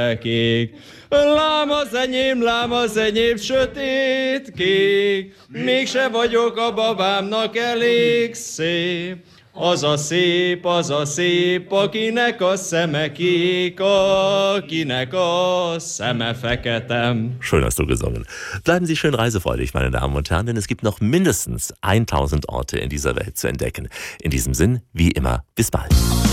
kék. Lám az enyém, sötét kék, mégse vagyok a babámnak elég szép. Az a szép, akinek a szeme kék, akinek a szeme feketem. Schön hast du gesungen. Bleiben Sie schön reisefreudig, meine Damen und Herren, denn es gibt noch mindestens 1000 Orte in dieser Welt zu entdecken. In diesem Sinn, wie immer, bis bald.